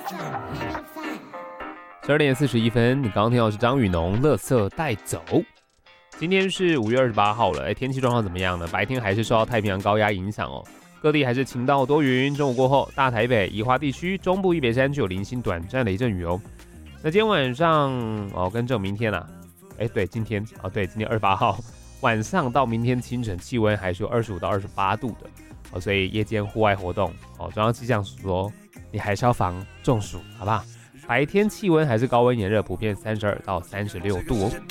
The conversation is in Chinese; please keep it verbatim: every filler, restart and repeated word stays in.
十二点四十一分，你刚刚听到的是张雨农《垃圾带走》。今天是五月二十八号了，哎，天气状况怎么样呢？白天还是受到太平洋高压影响哦，各地还是晴到多云。中午过后，大台北、宜花地区、中部以北山区有零星短暂雷阵雨哦。那今天晚上哦，跟着明天啊，哎，对，今天哦，对，今天二十八号晚上到明天清晨，气温还是有二十五到二十八度的哦，所以夜间户外活动哦，中央气象署说你还是要防中暑，好不好？白天气温还是高温炎热，普遍三十二到三十六度哦。